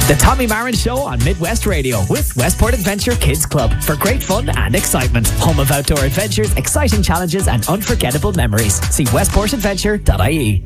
The Tommy Marin Show on Midwest Radio with Westport Adventure Kids Club for great fun and excitement. Home of outdoor adventures, exciting challenges and unforgettable memories. See westportadventure.ie.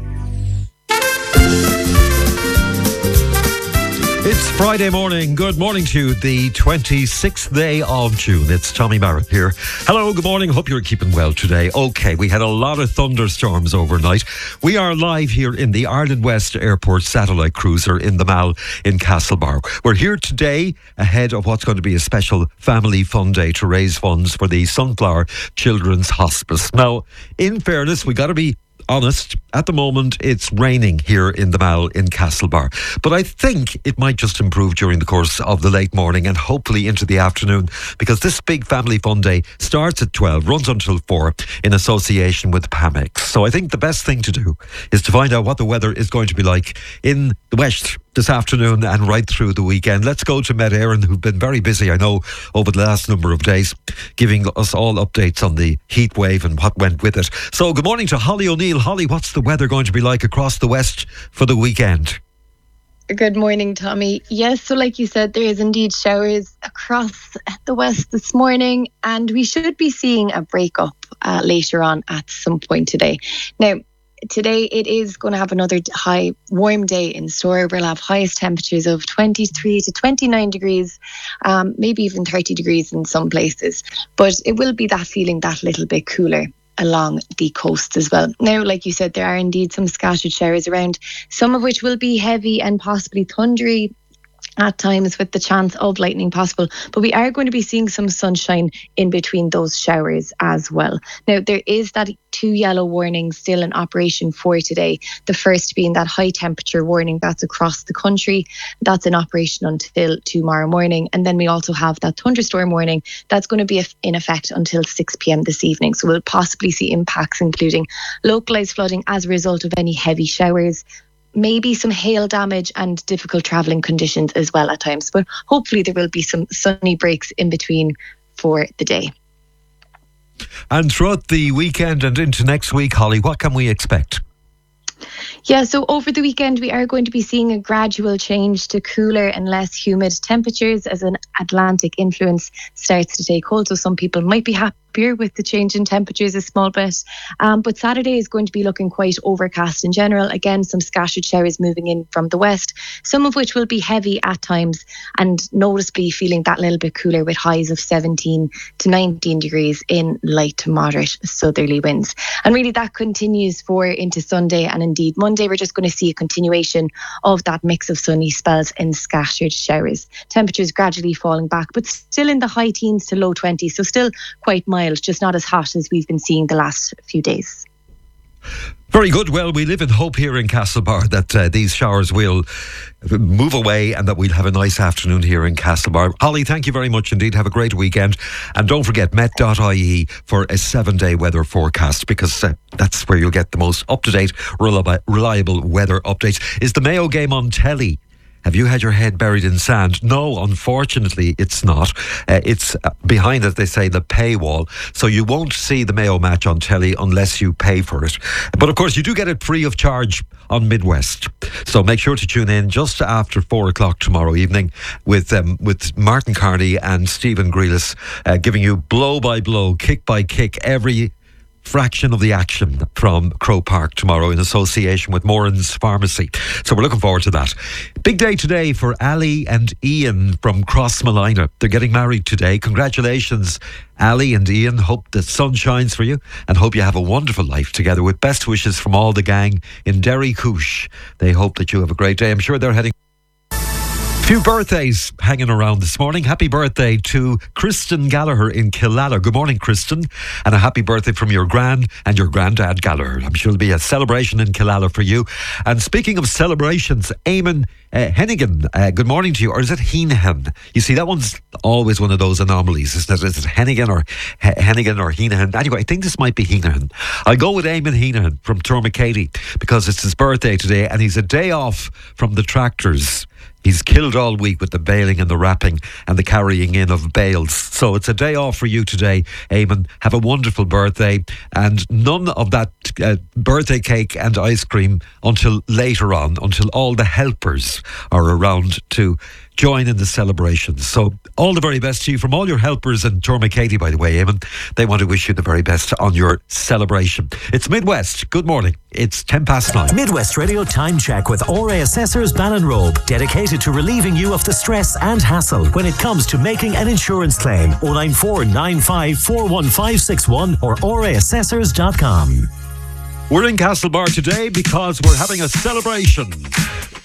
It's Friday morning. Good morning to you, the 26th day of June. It's Tommy Marrett here. Hello, good morning. Hope you're keeping well today. Okay, we had a lot of thunderstorms overnight. We are live here in the Ireland West Airport satellite cruiser in the Mall in Castlebar. We're here today ahead of what's going to be a special family fun day to raise funds for the Sunflower Children's Hospice. Now, in fairness, we got to be honest, at the moment it's raining here in the Mall in Castlebar, but I think it might just improve during the course of the late morning and hopefully into the afternoon, because this big family fun day starts at 12, runs until 4 in association with PAMEX. So I think the best thing to do is to find out what the weather is going to be like in the West this afternoon and right through the weekend. Let's go to Met Éireann, who've been very busy, I know, over the last number of days, giving us all updates on the heat wave and what went with it. So good morning to Holly O'Neill. Holly, what's the weather going to be like across the West for the weekend? Good morning, Tommy. Yes, so like you said, there is indeed showers across the West this morning, and we should be seeing a break-up later on at some point today. Now, today it is going to have another warm day in store. We'll have highest temperatures of 23 to 29 degrees, maybe even 30 degrees in some places. But it will be that feeling that little bit cooler along the coast as well. Now, like you said, there are indeed some scattered showers around, some of which will be heavy and possibly thundery at times with the chance of lightning possible, but we are going to be seeing some sunshine in between those showers as well. Now, there is that 2 yellow warnings still in operation for today. The first being that high temperature warning that's across the country. That's in operation until tomorrow morning. And then we also have that thunderstorm warning that's going to be in effect until 6 p.m. this evening. So we'll possibly see impacts including localised flooding as a result of any heavy showers, maybe some hail damage and difficult travelling conditions as well at times. But hopefully there will be some sunny breaks in between for the day. And throughout the weekend and into next week, Holly, what can we expect? Yeah, so over the weekend we are going to be seeing a gradual change to cooler and less humid temperatures as an Atlantic influence starts to take hold. So some people might be happier with the change in temperatures a small bit. But Saturday is going to be looking quite overcast in general. Again, some scattered showers moving in from the west, some of which will be heavy at times and noticeably feeling that little bit cooler with highs of 17 to 19 degrees in light to moderate southerly winds. And really that continues for into Sunday and indeed Monday. We're just going to see a continuation of that mix of sunny spells and scattered showers. Temperatures gradually falling back, but still in the high teens to low 20s, so still quite mild, just not as hot as we've been seeing the last few days. Very good. Well, we live in hope here in Castlebar that these showers will move away and that we'll have a nice afternoon here in Castlebar. Holly, thank you very much indeed. Have a great weekend. And don't forget met.ie for a 7-day weather forecast, because that's where you'll get the most up-to-date, reliable weather updates. Is the Mayo game on telly? Have you had your head buried in sand? No, unfortunately, it's not. It's behind, as they say, the paywall. So you won't see the Mayo match on telly unless you pay for it. But of course, you do get it free of charge on Midwest. So make sure to tune in just after 4 o'clock tomorrow evening with Martin Carney and Stephen Grealis giving you blow by blow, kick by kick, every fraction of the action from Croke Park tomorrow in association with Moran's Pharmacy. So we're looking forward to that. Big day today for Ali and Ian from Crossmolina. They're getting married today. Congratulations, Ali and Ian. Hope the sun shines for you and hope you have a wonderful life together, with best wishes from all the gang in Derry Coosh. They hope that you have a great day. I'm sure they're heading... Few birthdays hanging around this morning. Happy birthday to Kristen Gallagher in Killala. Good morning, Kristen. And a happy birthday from your gran and your granddad Gallagher. I'm sure it'll be a celebration in Killala for you. And speaking of celebrations, Eamon Hennigan, good morning to you. Or is it Heenahan? You see, that one's always one of those anomalies, isn't it? Is it Hennigan or Heenahan? Anyway, I think this might be Heenahan. I'll go with Eamon Heenahan from Tormacady because it's his birthday today and he's a day off from the tractors. He's killed all week with the baling and the wrapping and the carrying in of bales. So it's a day off for you today, Eamon. Have a wonderful birthday, and none of that birthday cake and ice cream until later on, until all the helpers are around to join in the celebrations. So all the very best to you from all your helpers and Tourmakeady, by the way, Eamon. They want to wish you the very best on your celebration. It's Midwest. Good morning. It's 9:10. Midwest Radio Time Check with ORA Assessors Ballinrobe, dedicated to relieving you of the stress and hassle when it comes to making an insurance claim. 094 95 41561 or oraassessors.com. We're in Castlebar today because we're having a celebration.